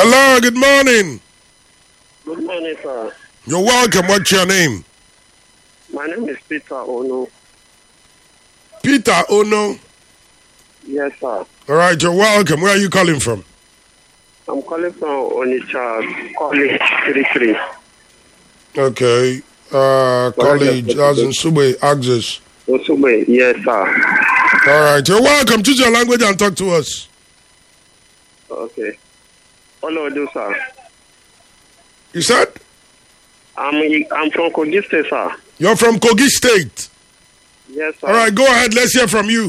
Hello, good morning. Good morning, sir. You're welcome. What's your name? My name is Peter Ono. Peter Ono. Yes, sir. All right, you're welcome. Where are you calling from? I'm calling from Onitsha College 33. Okay. College, as in Sube, Axis. Osube, yes, sir. All right, you're welcome. Choose your language and talk to us. Okay. Hello, do sir. You said? I'm from Kogi State, sir. You're from Kogi State. Yes, sir. All right, go ahead. Let's hear from you.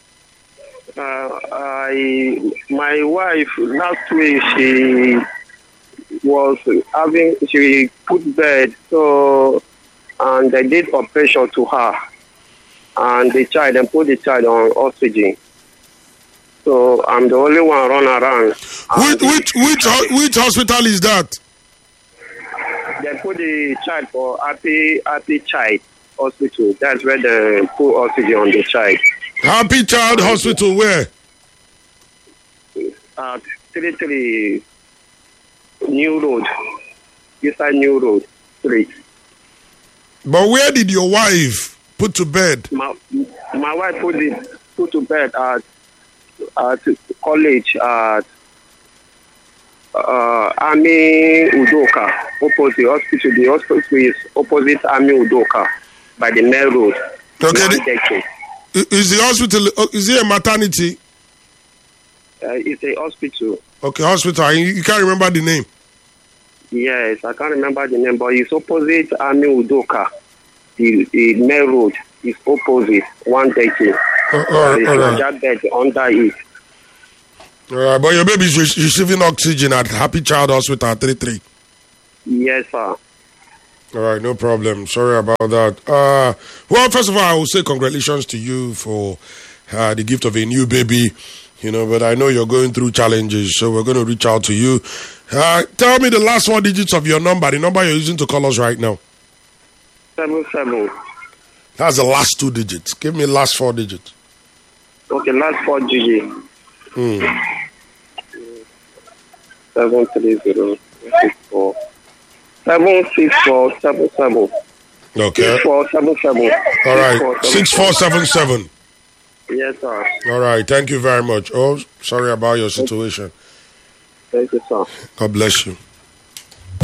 My wife last week she put bed, so and they did operation to her, and put the child on oxygen. So I'm the only one run around. Which hospital is that? They put the child for Happy Child Hospital. That's where they put oxygen on the child. Happy Child Hospital, where? 33 New Road. Inside New Road Street. But where did your wife put to bed? My wife put to bed at college at Army Udoka, opposite hospital. The hospital is opposite Army Udoka by the main road. Okay. Is the hospital? Is it a maternity? It's a hospital. Okay, hospital. You can't remember the name. Yes, I can't remember the name, but it's opposite Army Udoka. The main road is opposite 130. There's a bed under it. All right, but your baby is receiving oxygen at Happy Child Hospital 33. Yes, sir. All right, no problem. Sorry about that. Well, first of all, I will say congratulations to you for the gift of a new baby. But I know you're going through challenges, so we're going to reach out to you. Tell me the last 4 digits of your number, the number you're using to call us right now. 77. That's the last 2 digits. Give me the last 4 digits. Okay, last 4 digits. 73064. 76477. Okay. 6477. All right. 6477. Yes, sir. All right. Thank you very much. Oh, sorry about your situation. Thank you, sir. God bless you.